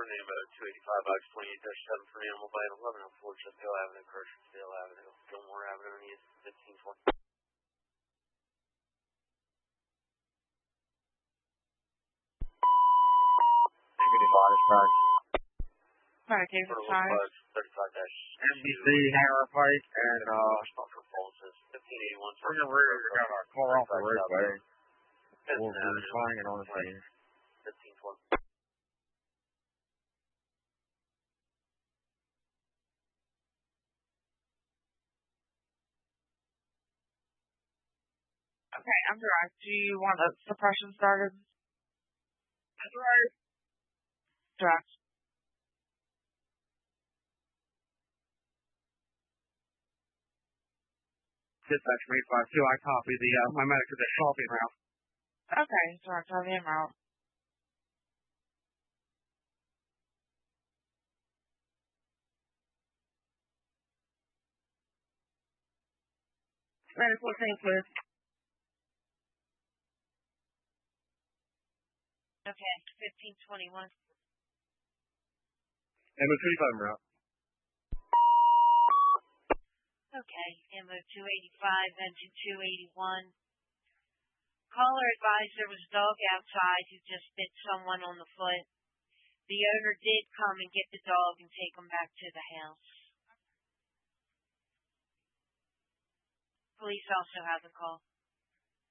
name at 285 box 28-7 for animal bite 1104 Chestdale Avenue, Kirschensdale Avenue, Gilmore Avenue, and East 1520. Deputy Modest Price. Alright, David Price. 35-. NBC, Hangar Pike, and, Sponsor Policies 1581. we're going to got a car off the roadway. We're flying it on the scene. 1520. Okay, I'm direct. Do you want the suppression started? That's right. Direct. Dispatch 852, I copy my medic is at Coffee Route. Okay, direct. Have him out. Medic 14, please. Okay, 1521. Ammo 25 route. Okay, ammo 285, engine 281. Caller advised there was a dog outside who just bit someone on the foot. The owner did come and get the dog and take him back to the house. Police also have the call.